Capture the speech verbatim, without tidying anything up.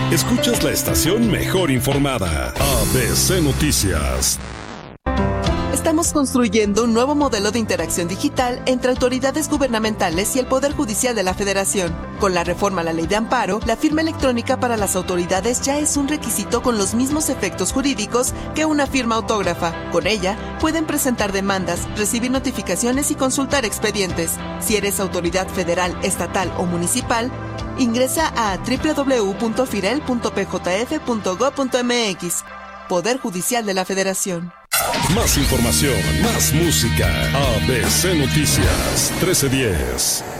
Escuchas la estación mejor informada, A B C Noticias. Estamos construyendo un nuevo modelo de interacción digital entre autoridades gubernamentales y el Poder Judicial de la Federación. Con la reforma a la Ley de Amparo, la firma electrónica para las autoridades ya es un requisito con los mismos efectos jurídicos que una firma autógrafa. Con ella, pueden presentar demandas, recibir notificaciones y consultar expedientes. Si eres autoridad federal, estatal o municipal, ingresa a doble u doble u doble u punto firel punto p j f punto gob punto m x. Poder Judicial de la Federación. Más información, más música. A B C Noticias, trece diez.